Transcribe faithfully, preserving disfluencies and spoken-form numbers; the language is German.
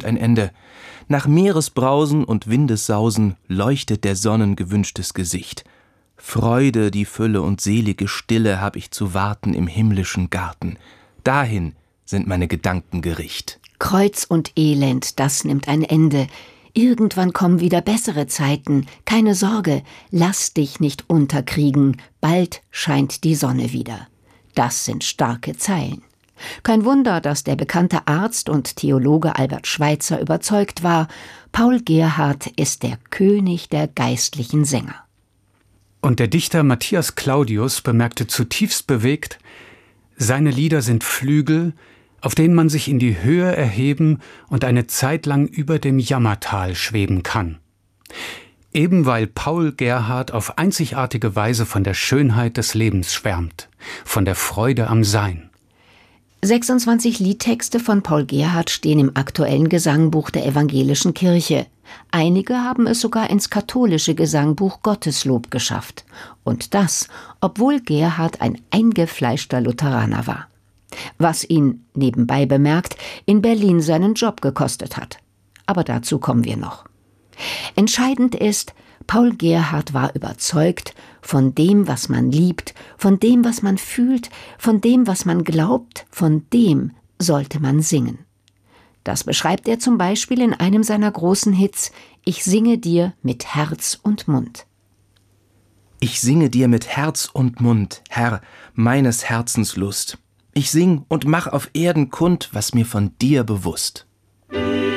ein Ende. Nach Meeresbrausen und Windessausen leuchtet der Sonnen gewünschtes Gesicht. Freude, die Fülle und selige Stille hab ich zu warten im himmlischen Garten. Dahin sind meine Gedanken gericht. Kreuz und Elend, das nimmt ein Ende. Irgendwann kommen wieder bessere Zeiten. Keine Sorge, lass dich nicht unterkriegen. Bald scheint die Sonne wieder. Das sind starke Zeilen. Kein Wunder, dass der bekannte Arzt und Theologe Albert Schweitzer überzeugt war, Paul Gerhardt ist der König der geistlichen Sänger. Und der Dichter Matthias Claudius bemerkte zutiefst bewegt: Seine Lieder sind Flügel, auf denen man sich in die Höhe erheben und eine Zeit lang über dem Jammertal schweben kann. Eben weil Paul Gerhardt auf einzigartige Weise von der Schönheit des Lebens schwärmt, von der Freude am Sein. sechsundzwanzig Liedtexte von Paul Gerhardt stehen im aktuellen Gesangbuch der Evangelischen Kirche. Einige haben es sogar ins katholische Gesangbuch Gotteslob geschafft. Und das, obwohl Gerhardt ein eingefleischter Lutheraner war. Was ihn, nebenbei bemerkt, in Berlin seinen Job gekostet hat. Aber dazu kommen wir noch. Entscheidend ist, Paul Gerhardt war überzeugt von dem, was man liebt, von dem, was man fühlt, von dem, was man glaubt, von dem sollte man singen. Das beschreibt er zum Beispiel in einem seiner großen Hits »Ich singe dir mit Herz und Mund«. Ich singe dir mit Herz und Mund, Herr, meines Herzens Lust. Ich sing und mach auf Erden kund, was mir von dir bewusst.